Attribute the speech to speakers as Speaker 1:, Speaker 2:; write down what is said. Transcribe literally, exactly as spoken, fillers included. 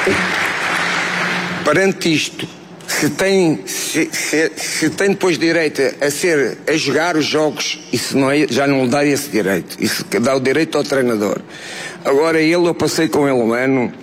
Speaker 1: Perante isto, se tem, se, se, se tem depois direito a, ser, a jogar os jogos, isso não é, já não lhe dá esse direito. Isso dá o direito ao treinador. Agora ele, eu passei com ele um ano.